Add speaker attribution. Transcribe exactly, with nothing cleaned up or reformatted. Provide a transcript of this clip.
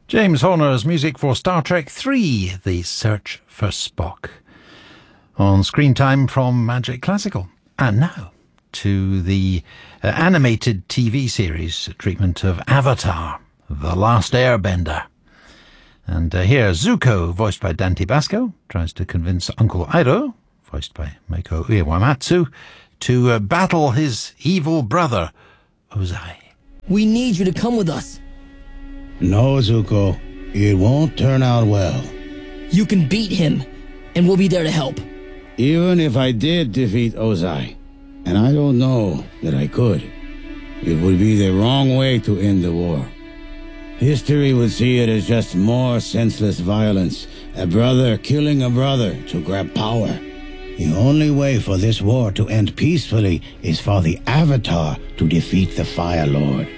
Speaker 1: James Horner's music for Star Trek three, The Search for Spock. On screen time from Magic Classical. And now to the uh, animated T V series treatment of Avatar, The Last Airbender. And uh, here, Zuko, voiced by Dante Basco, tries to convince Uncle Iroh, voiced by Meiko Uematsu, to uh, battle his evil brother, Ozai.
Speaker 2: We need you to come with us.
Speaker 3: No, Zuko. It won't turn out well.
Speaker 2: You can beat him, and we'll be there to help.
Speaker 3: Even if I did defeat Ozai, and I don't know that I could, it would be the wrong way to end the war. History would see it as just more senseless violence, a brother killing a brother to grab power. The only way for this war to end peacefully is for the Avatar to defeat the Fire Lord.